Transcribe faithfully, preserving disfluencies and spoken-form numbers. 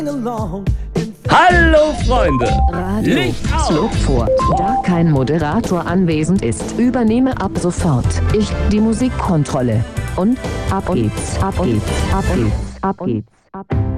Hallo Freunde! Radio Licht aus! Slop vor. Da kein Moderator anwesend ist, übernehme ab sofort ich die Musikkontrolle. Und ab geht's, ab geht's, ab geht's, ab geht's, ab geht's.